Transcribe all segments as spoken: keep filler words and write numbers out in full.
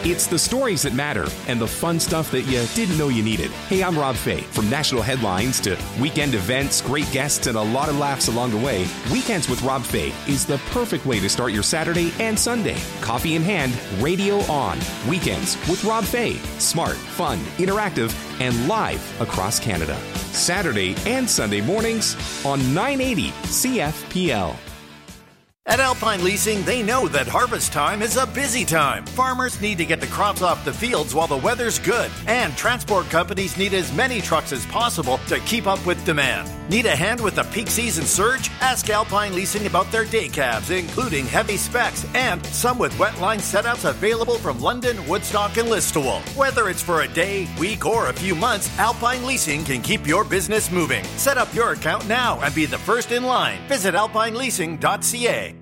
It's the stories that matter and the fun stuff that you didn't know you needed. Hey, I'm Rob Fay. From national headlines to weekend events, great guests, and a lot of laughs along the way, Weekends with Rob Fay is the perfect way to start your Saturday and Sunday. Coffee in hand, radio on. Weekends with Rob Fay. Smart, fun, interactive, and live across Canada. Saturday and Sunday mornings on nine eighty C F P L. At Alpine Leasing, they know that harvest time is a busy time. Farmers need to get the crops off the fields while the weather's good. And transport companies need as many trucks as possible to keep up with demand. Need a hand with the peak season surge? Ask Alpine Leasing about their day cabs, including heavy specs and some with wet line setouts available from London, Woodstock, and Listowel. Whether it's for a day, week, or a few months, Alpine Leasing can keep your business moving. Set up your account now and be the first in line. Visit alpine leasing dot c a.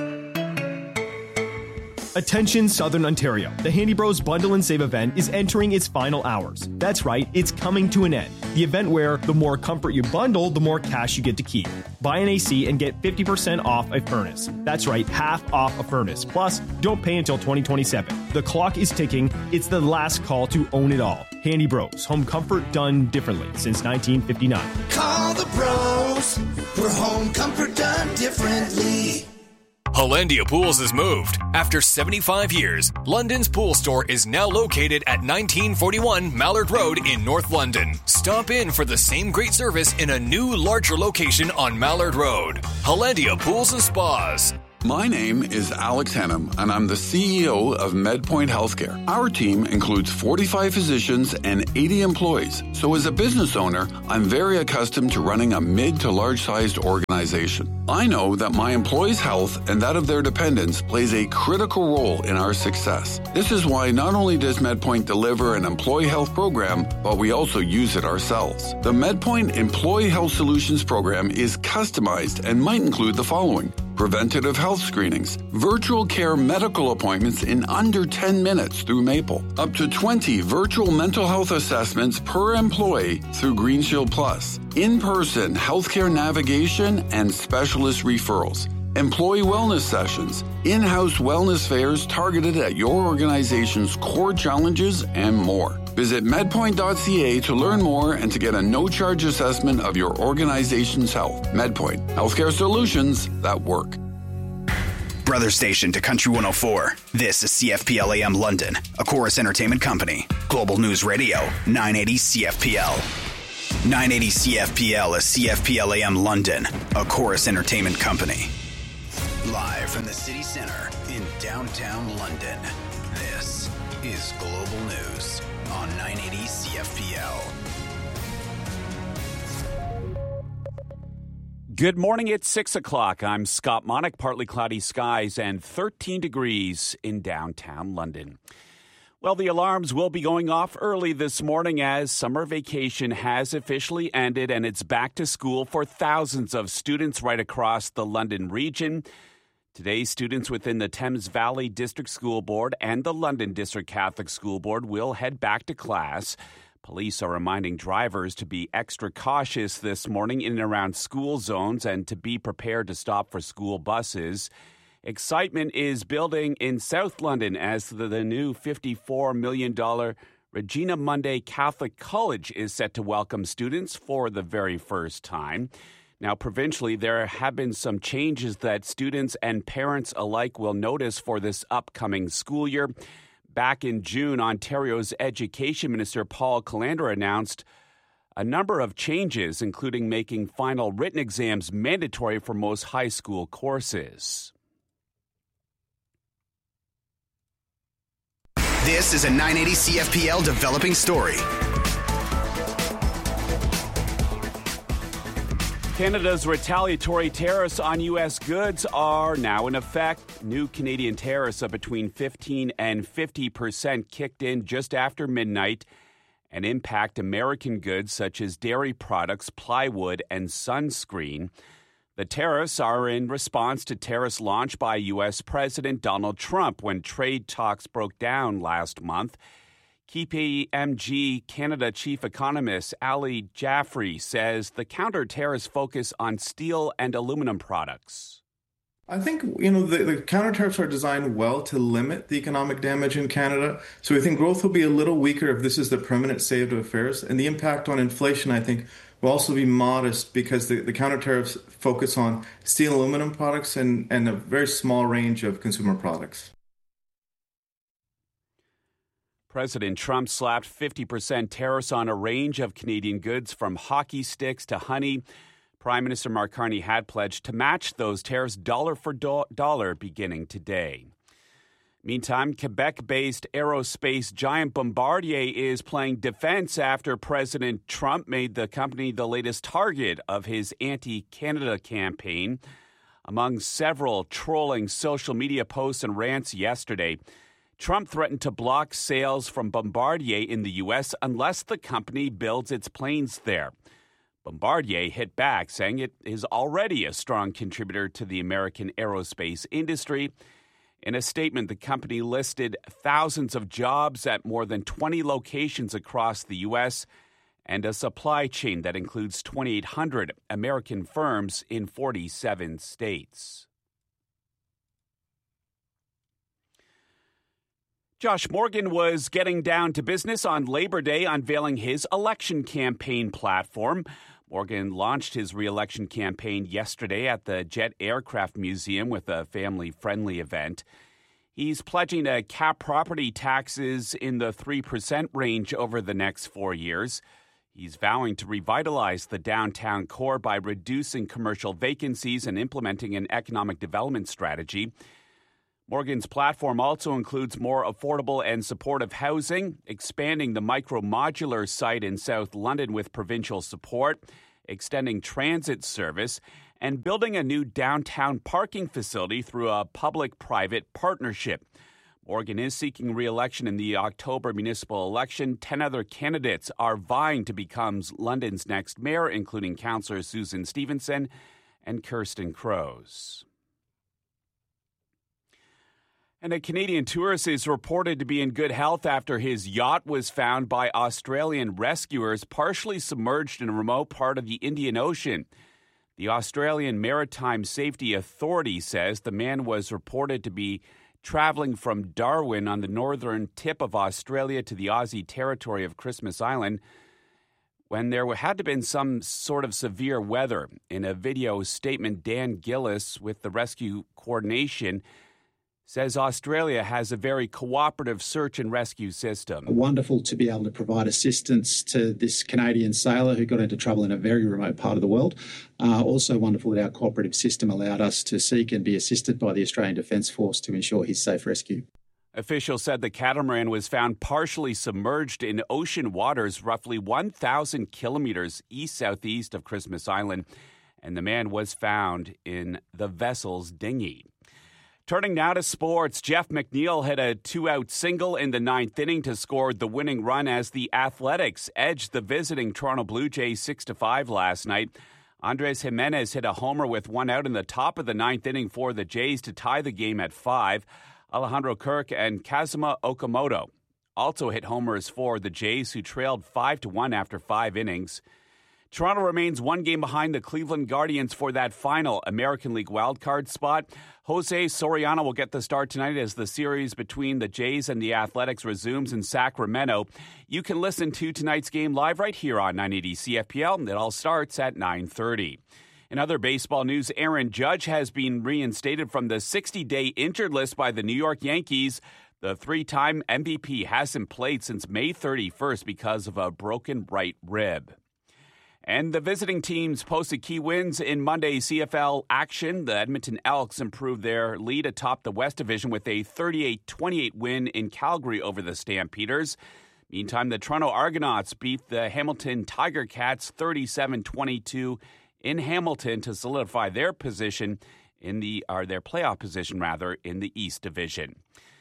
Attention Southern Ontario. The Handy Bros Bundle and Save event is entering its final hours. That's right, it's coming to an end. The event where the more comfort you bundle, the more cash you get to keep. Buy an A C and get fifty percent off a furnace. That's right, half off a furnace. Plus, don't pay until twenty twenty-seven. The clock is ticking. It's the last call to own it all. Handy Bros, home comfort done differently since nineteen fifty-nine. Call the bros for home comfort done differently. Hollandia Pools has moved. After seventy-five years, London's pool store is now located at nineteen forty-one Mallard Road in North London. Stop in for the same great service in a new, larger location on Mallard Road. Hollandia Pools and Spas. My name is Alex Hannum, and I'm the C E O of MedPoint Healthcare. Our team includes forty-five physicians and eighty employees. So as a business owner, I'm very accustomed to running a mid to large-sized organization. I know that my employees' health and that of their dependents plays a critical role in our success. This is why not only does MedPoint deliver an employee health program, but we also use it ourselves. The MedPoint Employee Health Solutions program is customized and might include the following: preventative health screenings, virtual care medical appointments in under ten minutes through Maple, up to twenty virtual mental health assessments per employee through Green Shield Plus, in-person healthcare navigation and specialist referrals, employee wellness sessions, in-house wellness fairs targeted at your organization's core challenges, and more. Visit medpoint dot c a to learn more and to get a no-charge assessment of your organization's health. MedPoint, healthcare solutions that work. Brother station to Country one oh four. This is C F P L A M London, a Chorus Entertainment Company. Global News Radio, nine eighty C F P L. nine eighty C F P L is C F P L A M London, a Chorus Entertainment Company. Live from the city center in downtown London, this is Global News on nine eighty C F P L. Good morning, it's six o'clock. I'm Scott Monick, partly cloudy skies and thirteen degrees in downtown London. Well, the alarms will be going off early this morning as summer vacation has officially ended and it's back to school for thousands of students right across the London region. Today, students within the Thames Valley District School Board and the London District Catholic School Board will head back to class. Police are reminding drivers to be extra cautious this morning in and around school zones and to be prepared to stop for school buses. Excitement is building in South London as the, the new fifty-four million dollars Regina Mundi Catholic College is set to welcome students for the very first time. Now, provincially, there have been some changes that students and parents alike will notice for this upcoming school year. Back in June, Ontario's Education Minister Paul Calandra announced a number of changes, including making final written exams mandatory for most high school courses. This is a nine eighty C F P L developing story. Canada's retaliatory tariffs on U S goods are now in effect. New Canadian tariffs of between fifteen and fifty percent kicked in just after midnight and impact American goods such as dairy products, plywood, and sunscreen. The tariffs are in response to tariffs launched by U S President Donald Trump when trade talks broke down last month. K P M G Canada chief economist Ali Jaffrey says the counter-tariffs focus on steel and aluminum products. I think, you know, the, the counter tariffs are designed well to limit the economic damage in Canada. So we think growth will be a little weaker if this is the permanent state of affairs. And the impact on inflation, I think, will also be modest because the, the counter tariffs focus on steel and aluminum products and, and a very small range of consumer products. President Trump slapped fifty percent tariffs on a range of Canadian goods from hockey sticks to honey. Prime Minister Mark Carney had pledged to match those tariffs dollar for do- dollar beginning today. Meantime, Quebec-based aerospace giant Bombardier is playing defense after President Trump made the company the latest target of his anti-Canada campaign. Among several trolling social media posts and rants yesterday, Trump threatened to block sales from Bombardier in the U S unless the company builds its planes there. Bombardier hit back, saying it is already a strong contributor to the American aerospace industry. In a statement, the company listed thousands of jobs at more than twenty locations across the U S and a supply chain that includes twenty-eight hundred American firms in forty-seven states. Josh Morgan was getting down to business on Labor Day, unveiling his election campaign platform. Morgan launched his re-election campaign yesterday at the Jet Aircraft Museum with a family-friendly event. He's pledging to cap property taxes in the three percent range over the next four years. He's vowing to revitalize the downtown core by reducing commercial vacancies and implementing an economic development strategy. Morgan's platform also includes more affordable and supportive housing, expanding the micro-modular site in South London with provincial support, extending transit service, and building a new downtown parking facility through a public-private partnership. Morgan is seeking re-election in the October municipal election. Ten other candidates are vying to become London's next mayor, including Councillor Susan Stevenson and Kirsten Crows. And a Canadian tourist is reported to be in good health after his yacht was found by Australian rescuers partially submerged in a remote part of the Indian Ocean. The Australian Maritime Safety Authority says the man was reported to be traveling from Darwin on the northern tip of Australia to the Aussie territory of Christmas Island when there had to have been some sort of severe weather. In a video statement, Dan Gillis with the Rescue Coordination says Australia has a very cooperative search and rescue system. Wonderful to be able to provide assistance to this Canadian sailor who got into trouble in a very remote part of the world. Uh, also wonderful that our cooperative system allowed us to seek and be assisted by the Australian Defence Force to ensure his safe rescue. Officials said the catamaran was found partially submerged in ocean waters roughly one thousand kilometers east-southeast of Christmas Island, and the man was found in the vessel's dinghy. Turning now to sports, Jeff McNeil hit a two-out single in the ninth inning to score the winning run as the Athletics edged the visiting Toronto Blue Jays six to five last night. Andres Jimenez hit a homer with one out in the top of the ninth inning for the Jays to tie the game at five. Alejandro Kirk and Kazuma Okamoto also hit homers for the Jays, who trailed five to one after five innings. Toronto remains one game behind the Cleveland Guardians for that final American League wildcard spot. Jose Soriano will get the start tonight as the series between the Jays and the Athletics resumes in Sacramento. You can listen to tonight's game live right here on nine eighty C F P L. It all starts at nine thirty. In other baseball news, Aaron Judge has been reinstated from the sixty-day injured list by the New York Yankees. The three-time M V P hasn't played since May thirty-first because of a broken right rib. And the visiting teams posted key wins in Monday's C F L action. The Edmonton Elks improved their lead atop the West Division with a thirty-eight twenty-eight win in Calgary over the Stampeders. Meantime, the Toronto Argonauts beat the Hamilton Tiger Cats thirty-seven twenty-two in Hamilton to solidify their position in the or their playoff position rather in the East Division.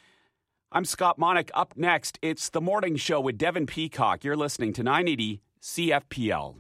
I'm Scott Monick. Up next, it's the morning show with Devin Peacock. You're listening to nine eighty C F P L.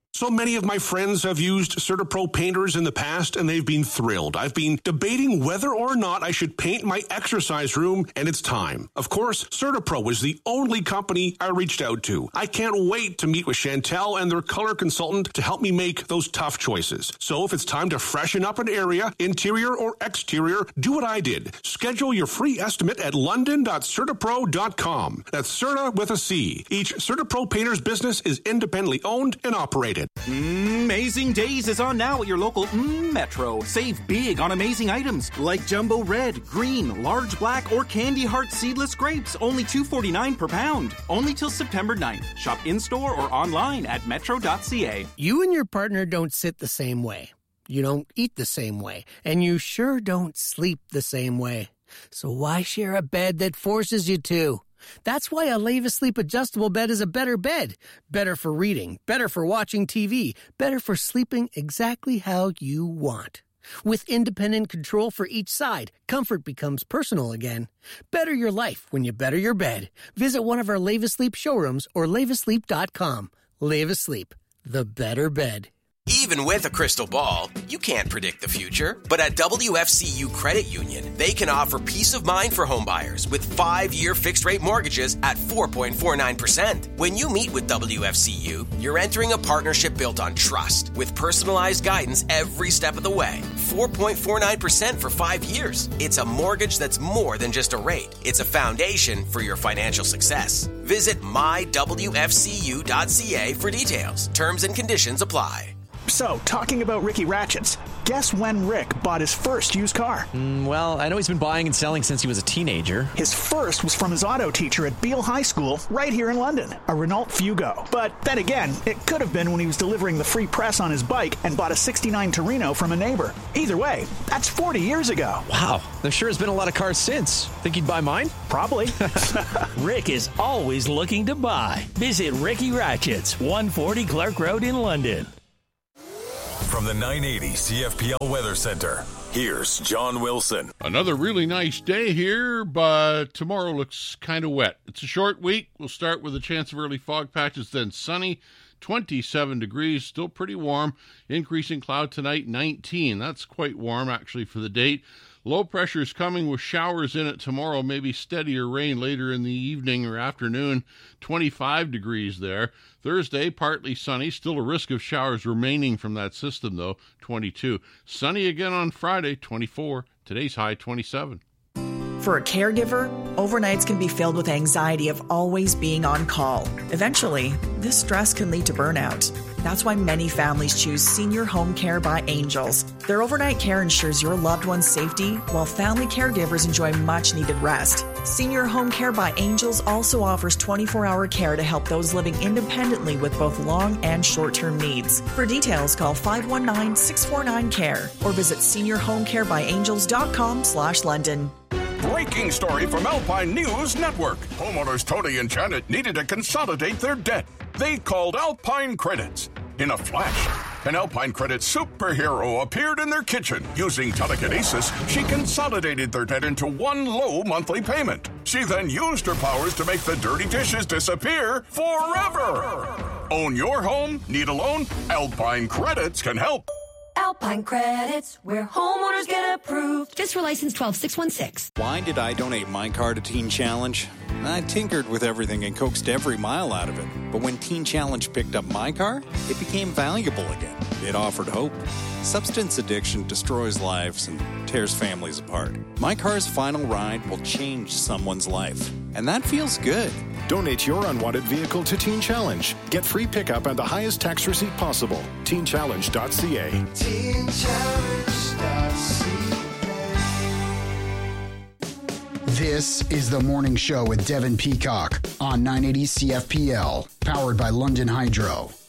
So many of my friends have used CertaPro painters in the past, and they've been thrilled. I've been debating whether or not I should paint my exercise room, and it's time. Of course, CertaPro is the only company I reached out to. I can't wait to meet with Chantel and their color consultant to help me make those tough choices. So if it's time to freshen up an area, interior or exterior, do what I did. Schedule your free estimate at london dot certapro dot com. That's Certa with a C. Each CertaPro painter's business is independently owned and operated. Amazing Days is on now at your local mm, Metro. Save big on amazing items like jumbo red, green, large black, or candy heart seedless grapes. Only two dollars and forty-nine cents per pound. Only till September ninth. Shop in-store or online at metro dot c a. You and your partner don't sit the same way. You don't eat the same way. And you sure don't sleep the same way. So why share a bed that forces you to? That's why a Leva Sleep adjustable bed is a better bed. Better for reading, better for watching T V, better for sleeping exactly how you want. With independent control for each side, comfort becomes personal again. Better your life when you better your bed. Visit one of our Leva Sleep showrooms or leva sleep dot com. Leva Sleep, the better bed. Even with a crystal ball, you can't predict the future. But at W F C U Credit Union, they can offer peace of mind for homebuyers with five-year fixed-rate mortgages at four point four nine percent. When you meet with W F C U, you're entering a partnership built on trust with personalized guidance every step of the way. four point four nine percent for five years. It's a mortgage that's more than just a rate. It's a foundation for your financial success. Visit my w f c u dot c a for details. Terms and conditions apply. So, talking about Ricky Ratchets, guess when Rick bought his first used car? Mm, well, I know he's been buying and selling since he was a teenager. His first was from his auto teacher at Beale High School, right here in London, a Renault Fugo. But then again, it could have been when he was delivering the free press on his bike and bought a sixty-nine Torino from a neighbor. Either way, that's forty years ago. Wow, there sure has been a lot of cars since. Think he'd buy mine? Probably. Rick is always looking to buy. Visit Ricky Ratchets, one forty Clark Road in London. From the nine eighty C F P L Weather Center, here's John Wilson. Another really nice day here, but tomorrow looks kind of wet. It's a short week. We'll start with a chance of early fog patches, then sunny, twenty-seven degrees, still pretty warm. Increasing cloud tonight, nineteen. That's quite warm, actually, for the date. Low pressure is coming with showers in it tomorrow, maybe steadier rain later in the evening or afternoon, twenty-five degrees there. Thursday, partly sunny, still a risk of showers remaining from that system, though, twenty-two. Sunny again on Friday, twenty-four. Today's high, twenty-seven. For a caregiver, overnights can be filled with anxiety of always being on call. Eventually, this stress can lead to burnout. That's why many families choose Senior Home Care by Angels. Their overnight care ensures your loved one's safety, while family caregivers enjoy much-needed rest. Senior Home Care by Angels also offers twenty-four hour care to help those living independently with both long and short-term needs. For details, call five one nine, six four nine, C A R E or visit senior home care by angels dot com slash London. Breaking story from Alpine News Network. Homeowners Tony and Janet needed to consolidate their debt. They called Alpine Credits. In a flash, an Alpine Credits superhero appeared in their kitchen. Using telekinesis, she consolidated their debt into one low monthly payment. She then used her powers to make the dirty dishes disappear forever. Own your home? Need a loan? Alpine Credits can help. Alpine Credits, where homeowners get approved. Just for license twelve six one six. Why did I donate my car to Teen Challenge? I tinkered with everything and coaxed every mile out of it. But when Teen Challenge picked up my car, it became valuable again. It offered hope. Substance addiction destroys lives and tears families apart. My car's final ride will change someone's life. And that feels good. Donate your unwanted vehicle to Teen Challenge. Get free pickup and the highest tax receipt possible. teen challenge dot c a. teen challenge dot c a. This is The Morning Show with Devin Peacock on nine eighty C F P L, powered by London Hydro.